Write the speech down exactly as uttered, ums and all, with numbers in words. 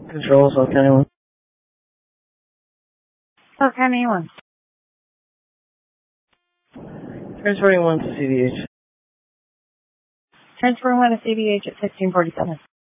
Control, South County one. South County one. Transferring one to C D H. Transferring one to C D H at sixteen forty-seven.